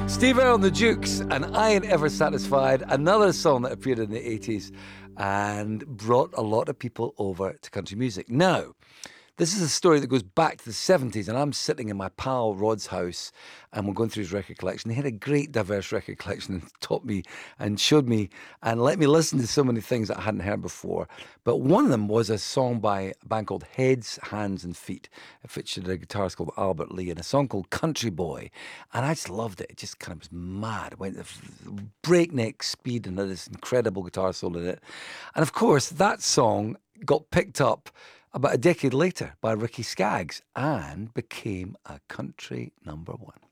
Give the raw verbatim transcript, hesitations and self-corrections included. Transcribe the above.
Steve Earle and the Dukes, and I Ain't Ever Satisfied, another song that appeared in the eighties and brought a lot of people over to country music. Now, this is a story that goes back to the seventies, and I'm sitting in my pal Rod's house, and we're going through his record collection. He had a great, diverse record collection and taught me and showed me and let me listen to so many things that I hadn't heard before. But one of them was a song by a band called Heads, Hands and Feet. It featured a guitarist called Albert Lee and a song called Country Boy. And I just loved it. It just kind of was mad. It went at breakneck speed and had this incredible guitar solo in it. And of course, that song got picked up about a decade later by Ricky Skaggs and became a country number one.